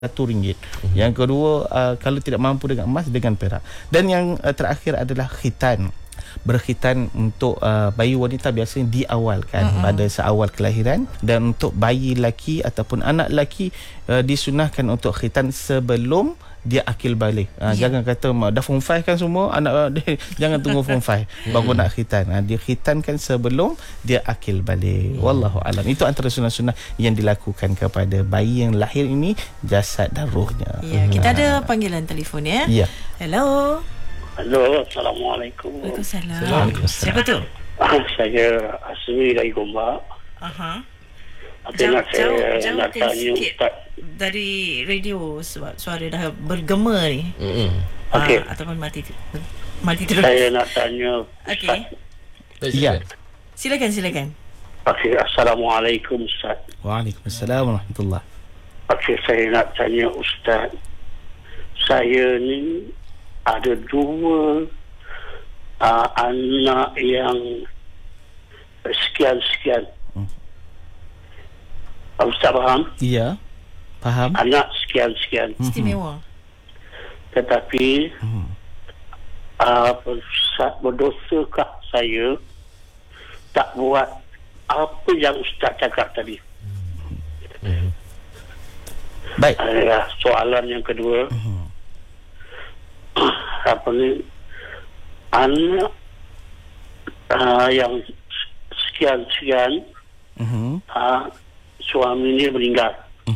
RM1. Yang kedua, kalau tidak mampu dengan emas, dengan perak. Dan yang terakhir adalah khitan. Berkhitan untuk bayi wanita biasanya diawalkan pada seawal kelahiran, dan untuk bayi lelaki ataupun anak lelaki disunahkan untuk khitan sebelum dia akil balik. Jangan kata dah form 5 kan semua anak dia, jangan tunggu form 5 baru nak khitan. Dia khitankan sebelum dia akil balik. Wallahu alam. Itu antara sunnah-sunnah yang dilakukan kepada bayi yang lahir ini, jasad dan rohnya. Ya, kita ada panggilan telefon ya. Ya. Hello. Halo, Assalamualaikum. Waalaikumsalam. Siapa tu? Saya Asmi dari Gombak. Nak tanya Ustaz dari radio sebab suara dah bergema ni. Okey. Ataupun mati terus. Saya nak tanya Ustaz. Okey. Ya. Silakan. Okey, Assalamualaikum Ustaz. Waalaikumsalam warahmatullahi. Okey, saya nak tanya Ustaz. Saya ni ada dua anak yang sekian. Ustaz faham? Ya, faham. Anak sekian. Istimewa. Tetapi berdosakah saya tak buat apa yang Ustaz cakap tadi? Baik. Soalan yang kedua, anak yang sekian suami dia meninggal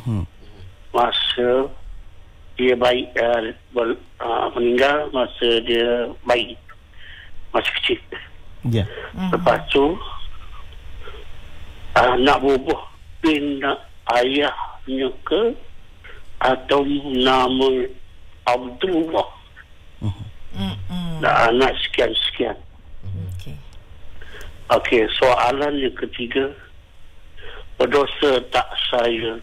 masa dia bayi, meninggal masa dia bayi, masih kecil. Ya. Lepas tu nak berubah bina ayahnya ke atau nama Abdullah. Anak sekian. Okey, soalan yang ketiga, berdosa tak saya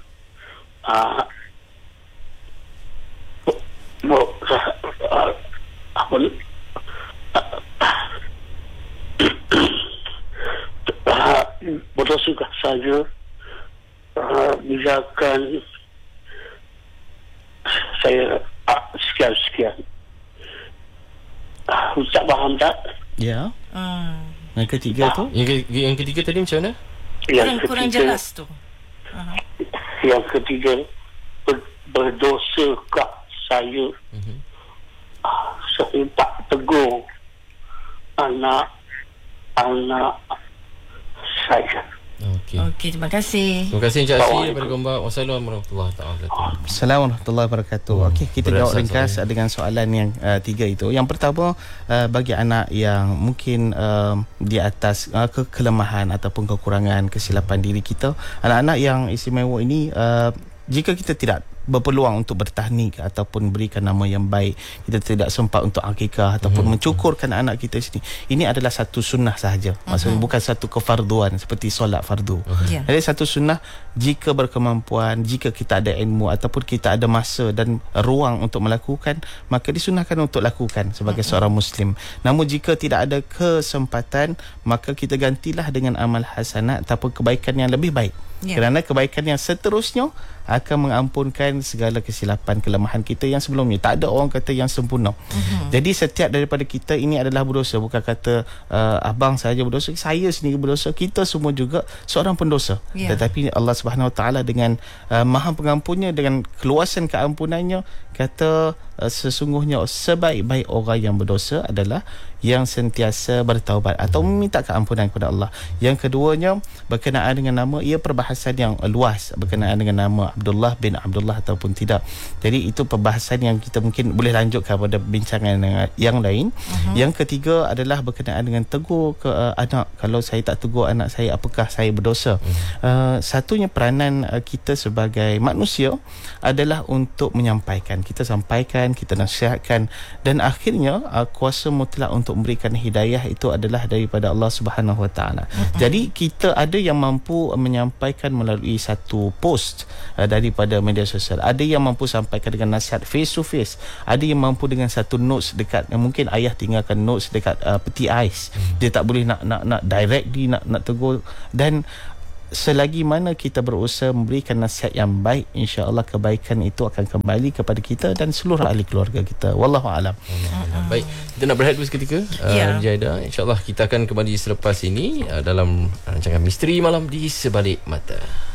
berdosakah saya biarkan saya sekian. Ustaz faham tak? Ya. Yang ketiga tu? Yang ketiga tadi macam mana? Kurang jelas tu. Yang ketiga, berdosakah saya saya tak tegur anak saya. Okey, terima kasih. Terima kasih Encik Asri daripada Gombak. Wassalamualaikum warahmatullahi wabarakatuh. Assalamualaikum warahmatullahi wabarakatuh. Okey, kita jawab ringkas dengan soalan yang tiga itu. Yang pertama, bagi anak yang mungkin di atas kelemahan ataupun kekurangan kesilapan diri kita, anak-anak yang istimewa ini, jika kita tidak berpeluang untuk bertahnik ataupun berikan nama yang baik, kita tidak sempat untuk akikah ataupun mencukurkan anak kita sini, ini adalah satu sunnah sahaja. Maksudnya bukan satu kefarduan seperti solat fardu. Jadi satu sunnah, jika berkemampuan, jika kita ada ilmu ataupun kita ada masa dan ruang untuk melakukan, maka disunahkan untuk lakukan sebagai seorang Muslim. Namun jika tidak ada kesempatan, maka kita gantilah dengan amal hasanat ataupun kebaikan yang lebih baik. Kerana kebaikan yang seterusnya akan mengampunkan segala kesilapan, kelemahan kita yang sebelumnya. Tak ada orang kata yang sempurna. Jadi setiap daripada kita ini adalah berdosa. Bukan kata abang saja berdosa, saya sendiri berdosa, kita semua juga seorang pendosa. Tetapi Allah Subhanahu Wa Taala dengan maha pengampunnya, dengan keluasan keampunannya, kata sesungguhnya sebaik-baik orang yang berdosa adalah yang sentiasa bertaubat atau meminta keampunan kepada Allah. Yang keduanya, berkenaan dengan nama, ia perbahasan yang luas berkenaan dengan nama Abdullah bin Abdullah ataupun tidak. Jadi itu perbahasan yang kita mungkin boleh lanjutkan pada bincangan yang lain. Yang ketiga adalah berkenaan dengan tegur ke anak. Kalau saya tak tegur anak saya, apakah saya berdosa? Satunya peranan kita sebagai manusia adalah untuk menyampaikan. Kita sampaikan, kita nasihatkan, dan akhirnya kuasa mutlak untuk memberikan hidayah itu adalah daripada Allah Subhanahu Wa Taala. Jadi kita ada yang mampu menyampaikan melalui satu post daripada media sosial, ada yang mampu sampaikan dengan nasihat face to face, ada yang mampu dengan satu notes dekat, mungkin ayah tinggalkan notes dekat peti ais, dia tak boleh nak directly nak tegur. Dan selagi mana kita berusaha memberikan nasihat yang baik, insya-Allah kebaikan itu akan kembali kepada kita dan seluruh ahli keluarga kita. Wallahu a'lam. Baik, kita nak berehat dulu seketika, Jaida. InsyaAllah kita akan kembali selepas ini dalam rancangan Misteri Malam di Sebalik Mata.